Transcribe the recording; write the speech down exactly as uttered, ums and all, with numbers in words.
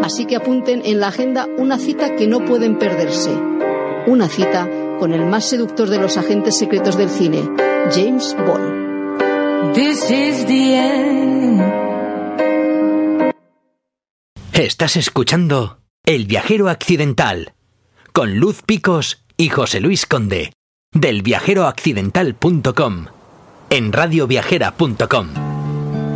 Así que apunten en la agenda una cita que no pueden perderse. Una cita con el más seductor de los agentes secretos del cine, James Bond. This is the end. Estás escuchando El Viajero Accidental con Luz Picos y José Luis Conde del viajero accidental punto com en radio viajera punto com.